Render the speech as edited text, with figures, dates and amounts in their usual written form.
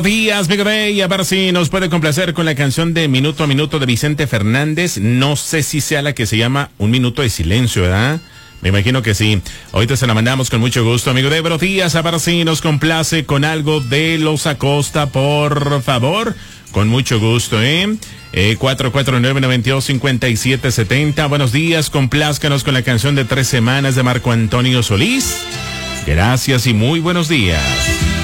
Días, Mega Day, a ver si nos puede complacer con la canción de Minuto a Minuto de Vicente Fernández. No sé si sea la que se llama Un Minuto de Silencio, ¿verdad? Me imagino que sí. Ahorita se la mandamos con mucho gusto, amigo de Buenos Días, a ver si nos complace con algo de Los Acosta, por favor. Con mucho gusto, 449-92-5770. Buenos días, complázcanos con la canción de 3 semanas de Marco Antonio Solís. Gracias y muy buenos días.